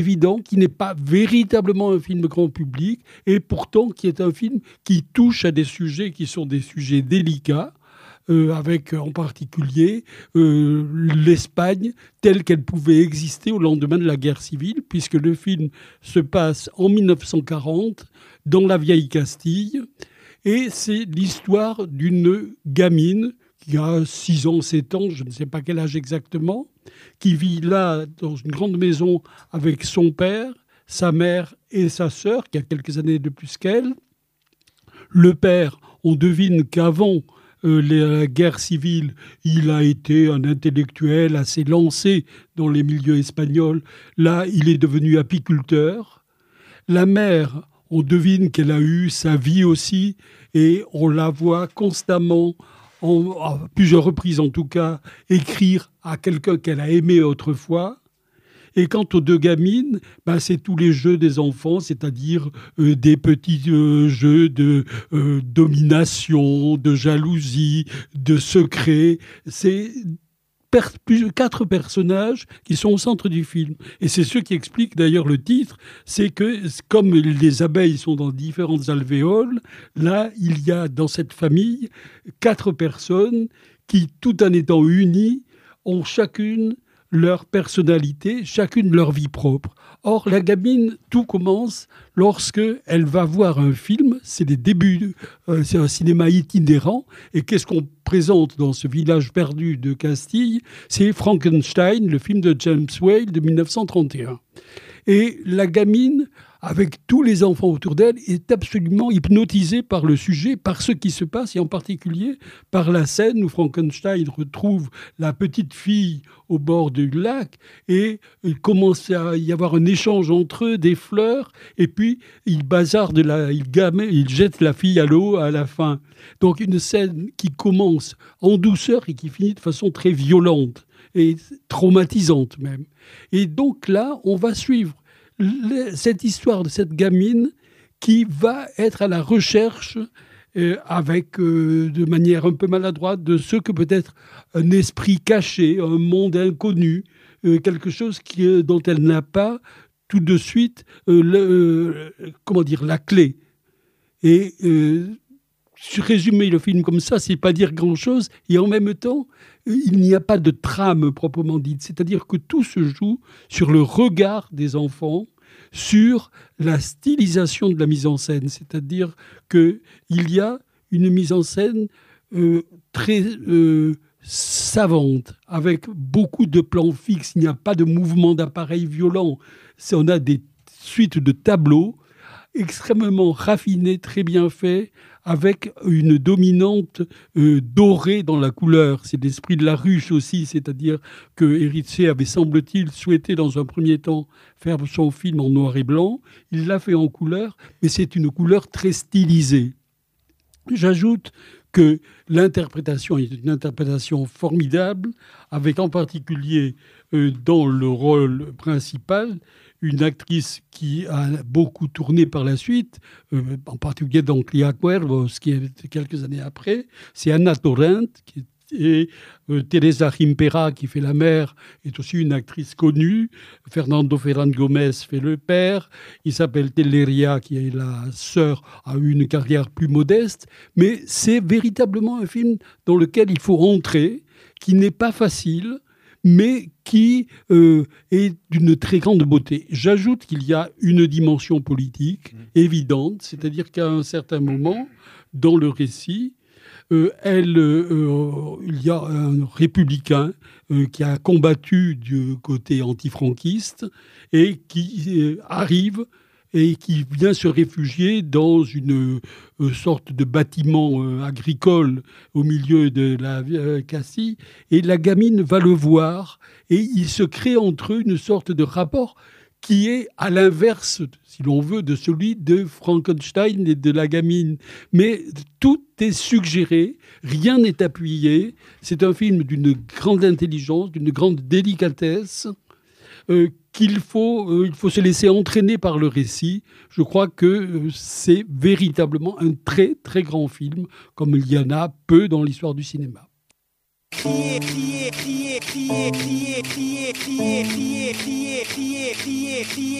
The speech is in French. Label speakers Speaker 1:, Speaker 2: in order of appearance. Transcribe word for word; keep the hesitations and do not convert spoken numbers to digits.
Speaker 1: évident, qui n'est pas véritablement un film grand public, et pourtant qui est un film qui touche à des sujets qui sont des sujets délicats, euh, avec en particulier euh, l'Espagne telle qu'elle pouvait exister au lendemain de la guerre civile, puisque le film se passe en mille neuf cent quarante dans la vieille Castille, et c'est l'histoire d'une gamine qui a six ans, sept ans, je ne sais pas quel âge exactement, qui vit là dans une grande maison avec son père, sa mère et sa sœur, qui a quelques années de plus qu'elle. Le père, on devine qu'avant euh, la guerre civile, il a été un intellectuel assez lancé dans les milieux espagnols. Là, il est devenu apiculteur. La mère, on devine qu'elle a eu sa vie aussi, et on la voit constamment, en, à plusieurs reprises en tout cas, écrire à quelqu'un qu'elle a aimé autrefois. Et quant aux deux gamines, ben c'est tous les jeux des enfants, c'est-à-dire euh, des petits euh, jeux de euh, domination, de jalousie, de secret. C'est per- plus, quatre personnages qui sont au centre du film. Et c'est ce qui explique d'ailleurs le titre, c'est que comme les abeilles sont dans différentes alvéoles, là, il y a dans cette famille quatre personnes qui, tout en étant unies, ont chacune leur personnalité, chacune leur vie propre. Or, la gamine, tout commence lorsque elle va voir un film. C'est les débuts, euh, c'est un cinéma itinérant. Et qu'est-ce qu'on présente dans ce village perdu de Castille ? C'est Frankenstein, le film de James Whale de mille neuf cent trente et un. Et la gamine, avec tous les enfants autour d'elle, est absolument hypnotisée par le sujet, par ce qui se passe, et en particulier par la scène où Frankenstein retrouve la petite fille au bord du lac, et il commence à y avoir un échange entre eux, des fleurs, et puis il bazarde, la, il, gamme, il jette la fille à l'eau à la fin. Donc une scène qui commence en douceur et qui finit de façon très violente et traumatisante même. Et donc là, on va suivre cette histoire de cette gamine qui va être à la recherche, euh, avec, euh, de manière un peu maladroite, de ce que peut être un esprit caché, un monde inconnu, euh, quelque chose qui, euh, dont elle n'a pas tout de suite euh, le, euh, comment dire, la clé. Et euh, résumer le film comme ça, c'est pas dire grand-chose. Et en même temps, il n'y a pas de trame proprement dite. C'est-à-dire que tout se joue sur le regard des enfants, sur la stylisation de la mise en scène. C'est-à-dire qu'il y a une mise en scène euh, très euh, savante, avec beaucoup de plans fixes. Il n'y a pas de mouvement d'appareil violent. On a des suites de tableaux extrêmement raffinés, très bien faits, avec une dominante euh, dorée dans la couleur. C'est l'esprit de la ruche aussi, c'est-à-dire que Eritze avait, semble-t-il, souhaité dans un premier temps faire son film en noir et blanc. Il l'a fait en couleur, mais c'est une couleur très stylisée. J'ajoute que l'interprétation est une interprétation formidable, avec en particulier euh, dans le rôle principal une actrice qui a beaucoup tourné par la suite, euh, en particulier dans Clia Cuervos, qui est quelques années après. C'est Anna Torrent, qui et euh, Teresa Gimpera, qui fait la mère, est aussi une actrice connue. Fernando Ferran Gomez fait le père. Isabel Telleria, qui est la sœur, a eu une carrière plus modeste. Mais c'est véritablement un film dans lequel il faut entrer, qui n'est pas facile, mais qui euh, est d'une très grande beauté. J'ajoute qu'il y a une dimension politique évidente, c'est-à-dire qu'à un certain moment, dans le récit, euh, elle, euh, il y a un républicain euh, qui a combattu du côté antifranquiste et qui euh, arrive et qui vient se réfugier dans une euh, sorte de bâtiment euh, agricole au milieu de la euh, Castille. Et la gamine va le voir et il se crée entre eux une sorte de rapport qui est à l'inverse, si l'on veut, de celui de Frankenstein et de la gamine. Mais tout est suggéré, rien n'est appuyé. C'est un film d'une grande intelligence, d'une grande délicatesse, euh, qu'il faut, euh, il faut se laisser entraîner par le récit. Je crois que euh, c'est véritablement un très, très grand film, comme il y en a peu dans l'histoire du cinéma. Crier, crier, crier, crier, crier, crier, crier, crier, crier, crier.
Speaker 2: crier.